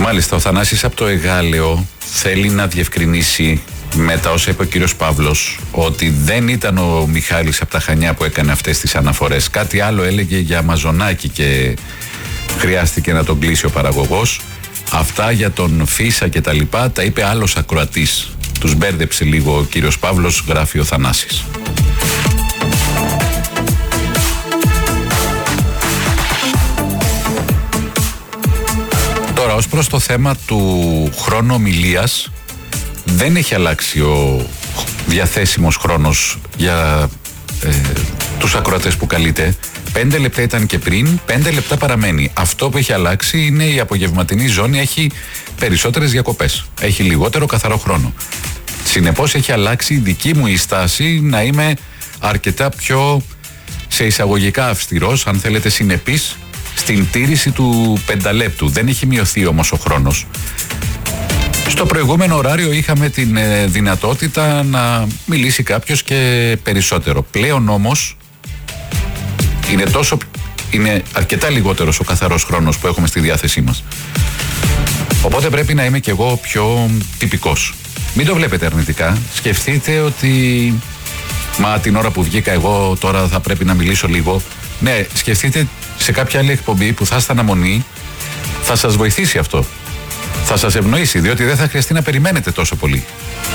Μάλιστα, ο Θανάσης από το Εγάλεο θέλει να διευκρινίσει με τα όσα είπε ο κύριος Παύλος ότι δεν ήταν ο Μιχάλης από τα Χανιά που έκανε αυτές τις αναφορές. Κάτι άλλο έλεγε για Μαζονάκη και χρειάστηκε να τον κλείσει ο παραγωγός. Αυτά για τον Φίσα και τα λοιπά τα είπε άλλος ακροατής. Τους μπέρδεψε λίγο ο κύριος Παύλος, γράφει ο Θανάσης. Τώρα, ως προς το θέμα του χρόνου ομιλίας, δεν έχει αλλάξει ο διαθέσιμος χρόνος για τους ακροατές που καλείτε. 5 λεπτά ήταν και πριν, 5 λεπτά παραμένει. Αυτό που έχει αλλάξει είναι η απογευματινή ζώνη, έχει περισσότερες διακοπές. Έχει λιγότερο καθαρό χρόνο. Συνεπώς έχει αλλάξει η δική μου η στάση να είμαι αρκετά πιο σε εισαγωγικά αυστηρός, αν θέλετε συνεπής, στην τήρηση του 5 λεπτού. Δεν έχει μειωθεί όμως ο χρόνος. Στο προηγούμενο ωράριο είχαμε την δυνατότητα να μιλήσει κάποιος και περισσότερο. Πλέον όμως είναι αρκετά λιγότερος ο καθαρός χρόνος που έχουμε στη διάθεσή μας. Οπότε πρέπει να είμαι κι εγώ πιο τυπικός. Μην το βλέπετε αρνητικά. Σκεφτείτε ότι την ώρα που βγήκα εγώ τώρα θα πρέπει να μιλήσω λίγο. Ναι, σκεφτείτε σε κάποια άλλη εκπομπή που θα είστε αναμονή, θα σας βοηθήσει αυτό. Θα σας ευνοήσει, διότι δεν θα χρειαστεί να περιμένετε τόσο πολύ.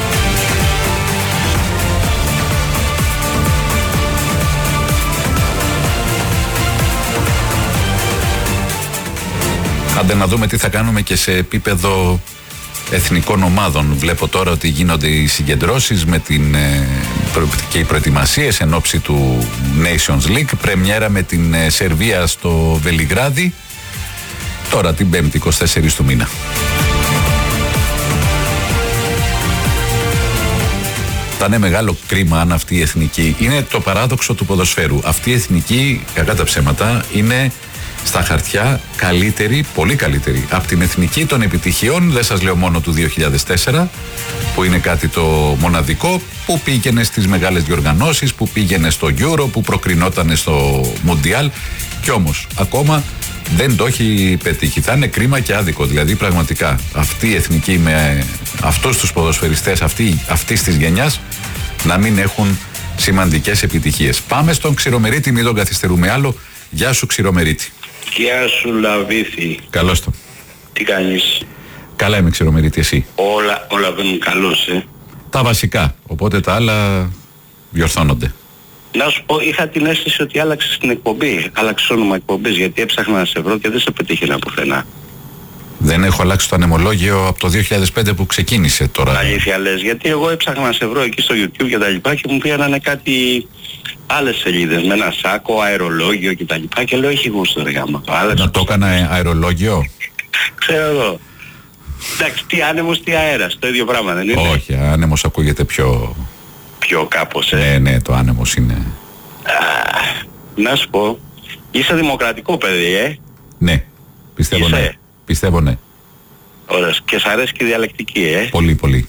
Άντε να δούμε τι θα κάνουμε και σε επίπεδο εθνικών ομάδων. Βλέπω τώρα ότι γίνονται οι συγκεντρώσεις και οι προετοιμασίες εν ώψη του Nations League. Πρεμιέρα με την Σερβία στο Βελιγράδι. Τώρα την 5η 24 του μήνα. Θα είναι μεγάλο κρίμα αν αυτή η εθνική, είναι το παράδοξο του ποδοσφαίρου, αυτή η εθνική, κακά τα ψέματα, είναι στα χαρτιά καλύτερη, πολύ καλύτερη από την εθνική των επιτυχιών, δεν σας λέω μόνο του 2004 που είναι κάτι το μοναδικό, που πήγαινε στις μεγάλες διοργανώσεις, που πήγαινε στο Euro, που προκρινόταν στο Mundial, και όμως ακόμα δεν το έχει πετύχει. Θα είναι κρίμα και άδικο, δηλαδή πραγματικά αυτή η εθνική με αυτούς τους ποδοσφαιριστές αυτής της γενιάς να μην έχουν σημαντικές επιτυχίες. Πάμε στον Ξηρομερίτη, μην τον καθυστερούμε άλλο. Γεια σου Ξηρομερίτη. Γεια σου Λαβίθη. Καλώς το. Τι κάνεις? Καλά είμαι Ξηρομερίτη, εσύ? Όλα βαίνουν καλώς, Τα βασικά, οπότε τα άλλα διορθώνονται. Να σου πω, είχα την αίσθηση ότι άλλαξες την εκπομπή. Άλλαξες όνομα εκπομπής, γιατί έψαχνα να σε βρω και δεν σε πετύχαινα πουθενά. Δεν έχω αλλάξει το ανεμολόγιο από το 2005 που ξεκίνησε τώρα. Αλήθεια λες, γιατί εγώ έψαχνα να σε βρω εκεί στο YouTube και τα λοιπά και μου πήγαιναν κάτι άλλες σελίδες με ένα σάκο, αερολόγιο και τα λοιπά και λέω έχει γούστο ρε γάμα. Να το έκανα αερολόγιο. Ξέρω εγώ. Εντάξει, τι άνεμος, τι αέρας, το ίδιο πράγμα δεν είναι? Όχι, άνεμος ακούγεται πιο κάπως, Ναι, το άνεμος είναι. Να σου πω, είσαι δημοκρατικό παιδί, Ναι, πιστεύω. Είσαι? Ναι. Πιστεύω ναι. Ωραία, και σ' αρέσει και η διαλεκτική, Πολύ, πολύ.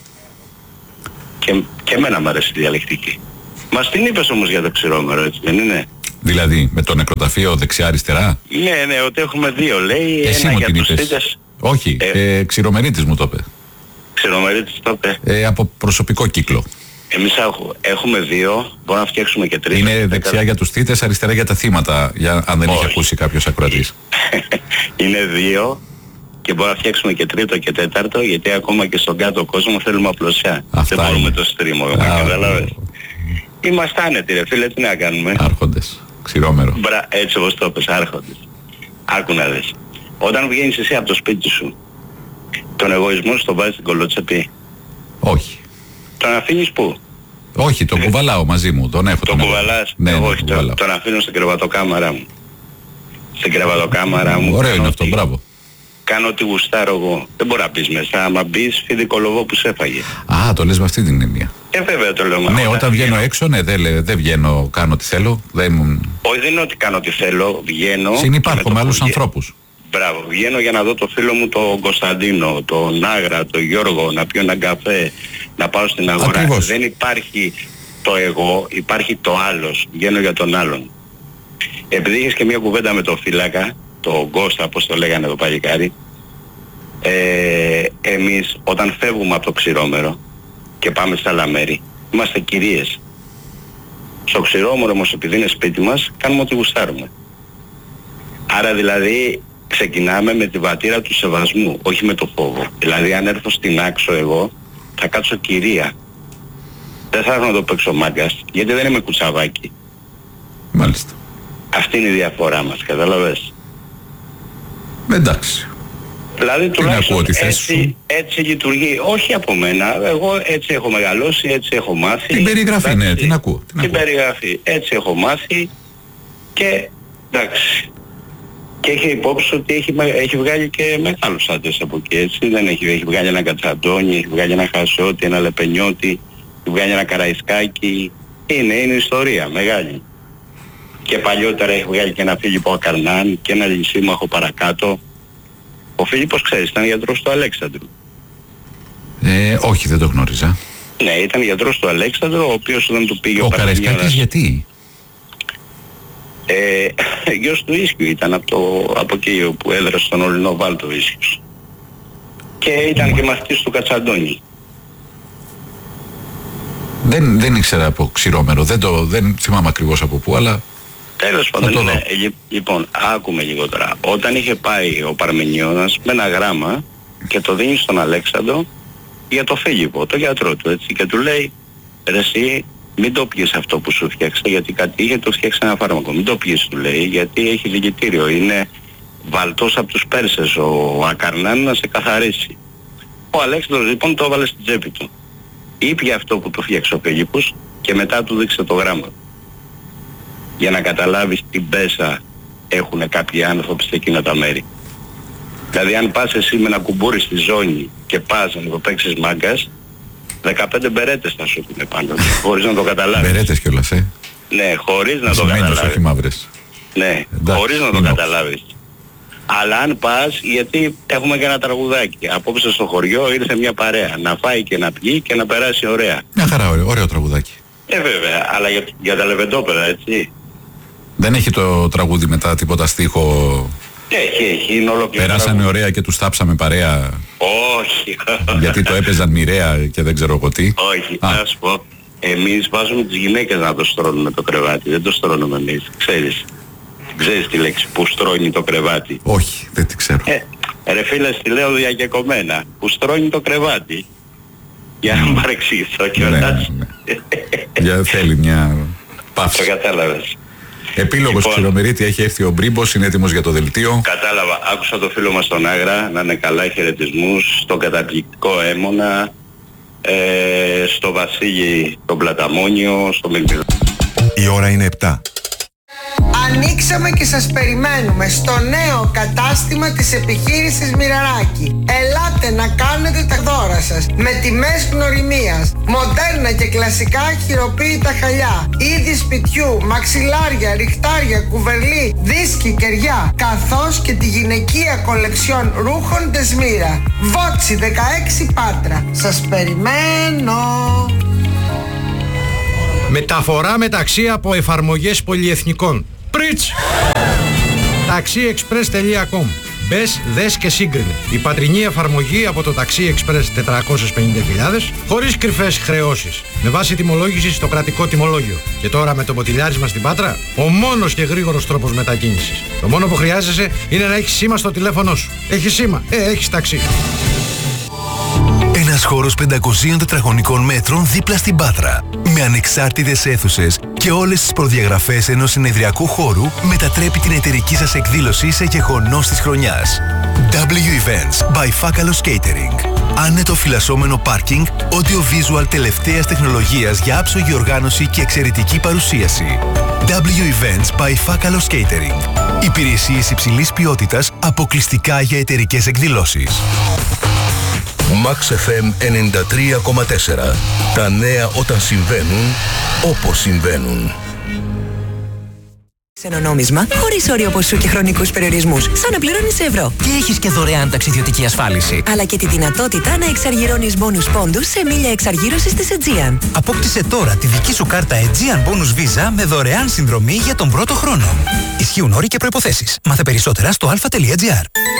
Και εμένα μου αρέσει η διαλεκτική. Μας την είπες όμως για το Ξηρόμερο, έτσι δεν είναι? Δηλαδή, με το νεκροταφείο δεξιά-αριστερά. Ναι, ότι έχουμε δύο, λέει. Εσύ ένα μου για την τους είπες. θύτες. Όχι, Ξηρομερίτης μου το είπε. Ξηρομερίτης το είπε. Από προσωπικό κύκλο. Εμείς έχουμε δύο, μπορούμε να φτιάξουμε και τρεις. Είναι δεξιά για τους θύτες, αριστερά για τα θύματα, αν δεν είχε ακούσει κάποιος ακροατής. Είναι δύο και μπορούμε να φτιάξουμε και τρίτο και τέταρτο, γιατί ακόμα και στον κάτω κόσμο θέλουμε απλωσιά. Αυτά δεν μπορούμε είναι. το στρίμο, καταλάβες. Είμαστε άνετοι ρε φίλε, τι να κάνουμε. Άρχοντες, Ξηρόμερο. Έτσι όπως το είπες, άρχοντες. Άκου να δεις. Όταν βγαίνεις εσύ από το σπίτι σου, τον εγωισμό σου τον βάζεις στην κολότσεπη? Όχι. Τον αφήνεις πού? Όχι, τον κουβαλάω μαζί μου, τον έχω. Τον κουβαλάς? Ναι, όχι, τον αφήνω στην κρεβατοκάμαρα μου. Στην κρεβατοκάμαρα μου. Ωραίο είναι αυτό, μπράβο. Κάνω ό,τι γουστάρω εγώ. Δεν μπορεί να μπεις μέσα. Άμα μπεις, φιδικολογώ που σε έφαγε. Α, το λες με αυτή την έννοια. Βέβαια το λέω. Ναι, όταν βγαίνω έξω, ναι, δεν βγαίνω, κάνω ό,τι θέλω. Όχι, δεν είναι ότι κάνω ό,τι θέλω. Βγαίνω. Συνυπάρχω με άλλους ανθρώπους. Μπράβο. Βγαίνω για να δω το φίλο μου τον Κωνσταντίνο, τον Άγρα, τον Γιώργο, να πιω έναν καφέ, να πάω στην αγορά. Ακριβώς. Δεν υπάρχει το εγώ, υπάρχει το άλλος. Βγαίνω για τον άλλον. Επειδή είχες και μια κουβέντα με τον φύλακα, τον Κώστα, όπως το λέγανε το παλικάρι, εμείς όταν φεύγουμε από το Ξηρόμερο και πάμε σε άλλα μέρη, είμαστε κυρίες. Στο Ξηρόμερο όμως, επειδή είναι σπίτι μας, κάνουμε ό,τι γουστάρουμε. Άρα δηλαδή ξεκινάμε με τη βατήρα του σεβασμού, όχι με το φόβο. Δηλαδή αν έρθω στην Άξο εγώ, θα κάτσω κυρία. Δεν θα έρθω να το παίξω μάγκας, γιατί δεν είμαι κουτσαβάκι. Μάλιστα. Αυτή είναι η διαφορά μας, καταλαβες. Εντάξει. Δηλαδή τουλάχιστον έτσι λειτουργεί. Όχι από μένα, εγώ έτσι έχω μεγαλώσει, έτσι έχω μάθει. Την περιγραφή, ναι, την ακούω. Την περιγραφή, έτσι έχω μάθει και εντάξει. Και έχει υπόψη ότι έχει βγάλει και μεγάλους άντρες από εκεί, έτσι. Δεν έχει βγάλει ένα Κατσαντώνη, έχει βγάλει ένα Χασότη, ένα Λεπενιώτη, έχει βγάλει ένα Καραϊσκάκι. Είναι ιστορία μεγάλη. Και παλιότερα έχει βγάλει και ένα Φίλιππο Ακαρνάν και ένα Λυσίμαχο παρακάτω. Ο Φίλιππος, ξέρεις, ήταν γιατρός του Αλέξανδρου. Όχι, δεν το γνώριζα. Ναι, ήταν γιατρός του Αλέξανδρου, ο οποίος όταν του πήγε ο Καραϊσκάκης γιατί? Γιος του Ίσκιου ήταν από εκεί που έδρασε στον Ορεινό Βάλτο ο Ίσκιος. Και ήταν και μαθητής του Κατσαντώνη. Δεν ήξερα από Ξηρόμερο, δεν θυμάμαι ακριβώς από πού, αλλά... Τέλος πάντων, ναι. Λοιπόν, άκουμε λίγο τώρα. Όταν είχε πάει ο Παρμενιώνας με ένα γράμμα και το δίνει στον Αλέξανδρο για το Φίλιππο, το γιατρό του, έτσι, και του λέει, ρε εσύ, μην το πιεις αυτό που σου φτιάξε, γιατί κάτι είχε, του φτιάξει ένα φάρμακο. Μην το πιεις, του λέει, γιατί έχει δικητήριο. Είναι βαλτός από τους Πέρσες ο Ακαρνάν να σε καθαρίσει. Ο Αλέξανδρος λοιπόν το έβαλε στην τσέπη του. Ήπια αυτό που του φτιάξε ο Φίλιππος και μετά του δείξε το γράμμα. Για να καταλάβεις την πέσα έχουν κάποιοι άνθρωποι σε εκείνα τα μέρη. Δηλαδή αν πας εσύ με ένα κουμπούρι στη ζώνη και πας να το παίξεις μάγκας, 15 μπερέτες θα σου πούνε πάνω, χωρίς να το καταλάβεις. Μπερέτες κιόλας, Ναι, χωρίς να το καταλάβεις. Όχι μαύρες. Ναι, εντάξει, χωρίς να το καταλάβεις. Αλλά αν πας, γιατί έχουμε και ένα τραγουδάκι. Απόψε στο χωριό ήρθε μια παρέα να φάει και να πιει και να περάσει ωραία. Μια χαρά, ωραίο τραγουδάκι. Βέβαια, αλλά για τα λεβεντόπεδα, έτσι. Δεν έχει το τραγούδι μετά τίποτα στίχο? Έχει, είναι ολοκληρωμένο. Περάσανε ωραία και τους τάψαμε παρέα. Όχι. Γιατί το έπαιζαν μοιραία και δεν ξέρω εγώ τι. Όχι, να σου πω. Εμείς βάζουμε τις γυναίκες να το στρώνουμε το κρεβάτι, δεν το στρώνουμε εμείς, ξέρεις. Ξέρεις τη λέξη που στρώνει το κρεβάτι? Όχι, δεν τη ξέρω. Ρε φίλε, τη λέω διακεκομένα. Που στρώνει το κρεβάτι. Για να μου παρεξηγηθώ κιόλας. Για θέλει μια παύση. Το κατάλαβες. Επίλογος Ξηρομερίτη, έχει έρθει ο Μπρίμπος, είναι έτοιμος για το δελτίο. Κατάλαβα. Άκουσα το φίλο μας στον Άγρα, να είναι καλά, χαιρετισμούς στον καταπληκτικό Έμονα, στο Βασίλη τον Πλαταμόνιο, στο Μελπίδα. Η ώρα είναι 7. Ανοίξαμε και σας περιμένουμε στο νέο κατάστημα της επιχείρησης Μοιραράκη. Ελάτε να κάνετε τα δώρα σας με τιμές γνωριμίας, μοντέρνα και κλασικά χειροποίητα χαλιά, είδη σπιτιού, μαξιλάρια, ριχτάρια, κουβερλί, δίσκοι, κεριά, καθώς και τη γυναικεία κολεξιόν ρούχων Ντεσμύρα. Βότσι 16 Πάτρα. Σας περιμένω. Μεταφορά μεταξύ από εφαρμογές πολυεθνικών. Πριτς! taxiexpress.com. Μπες, δες και σύγκρινε. Η πατρινή εφαρμογή από το Taxi Express 450.000, χωρίς κρυφές χρεώσεις. Με βάση τιμολόγηση στο κρατικό τιμολόγιο. Και τώρα με το ποτηλιάρισμα στην Πάτρα, ο μόνος και γρήγορος τρόπος μετακίνησης. Το μόνο που χρειάζεσαι είναι να έχεις σήμα στο τηλέφωνό σου. Έχεις σήμα, έχεις ταξί. Ένας χώρος 500 τετραγωνικών μέτρων δίπλα στην Πάτρα. Με ανεξάρτητες αίθουσες και όλες τις προδιαγραφές ενός συνεδριακού χώρου, μετατρέπει την εταιρική σας εκδήλωση σε γεγονός της χρονιάς. W Events by Fakalos Catering. Άνετο φυλασσόμενο πάρκινγκ, audio-visual τελευταίας τεχνολογίας για άψογη οργάνωση και εξαιρετική παρουσίαση. W Events by Fakalos Catering. Υπηρεσίες υψηλής ποιότητας αποκλειστικά για εταιρικές εκδηλώσεις. Max FM 93,4. Τα νέα όταν συμβαίνουν, όπως συμβαίνουν. Ξενονόμισμα, χωρίς όριο ποσού και χρονικούς περιορισμούς, σαν να πληρώνεις σε ευρώ. Και έχεις και δωρεάν ταξιδιωτική ασφάλιση. Αλλά και τη δυνατότητα να εξαργυρώνεις μπόνους πόντους σε μίλια εξαργύρωσης της Aegean. Απόκτησε τώρα τη δική σου κάρτα Aegean Bonus Visa με δωρεάν συνδρομή για τον πρώτο χρόνο. Ισχύουν όροι και προϋποθέσεις. Μάθε περισσότερα στο alpha.gr.